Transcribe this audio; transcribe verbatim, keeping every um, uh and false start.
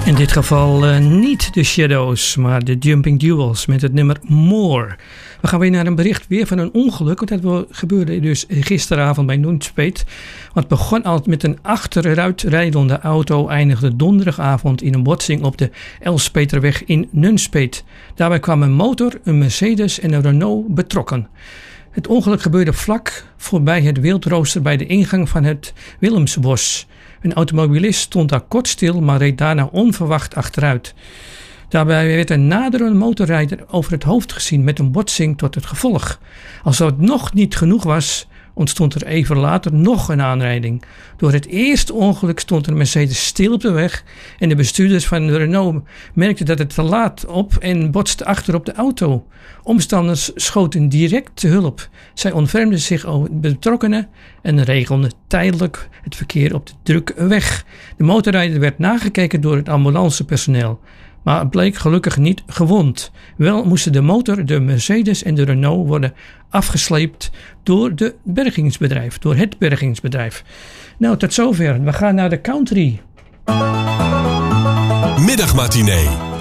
In dit geval uh, niet de Shadows, maar de Jumping Jewels met het nummer More. We gaan weer naar een bericht weer van een ongeluk. Want dat gebeurde dus gisteravond bij Nunspeet. Want het begon al met een achteruitrijdende auto. Eindigde donderdagavond in een botsing op de Elspeterweg in Nunspeet. Daarbij kwam een motor, een Mercedes en een Renault betrokken. Het ongeluk gebeurde vlak voorbij het wildrooster bij de ingang van het Willemsbos. Een automobilist stond daar kort stil, maar reed daarna onverwacht achteruit. Daarbij werd een naderende motorrijder over het hoofd gezien met een botsing tot het gevolg. Alsof het nog niet genoeg was, ontstond er even later nog een aanrijding. Door het eerste ongeluk stond een Mercedes stil op de weg en de bestuurders van de Renault merkten dat het te laat op en botsten achter op de auto. Omstanders schoten direct te hulp. Zij ontfermden zich over de betrokkenen en regelden tijdelijk het verkeer op de drukke weg. De motorrijder werd nagekeken door het ambulancepersoneel, maar het bleek gelukkig niet gewond. Wel moesten de motor, de Mercedes en de Renault worden afgesleept door, de bergingsbedrijf, door het bergingsbedrijf. Nou, tot zover. We gaan naar de country. Middagmatinee.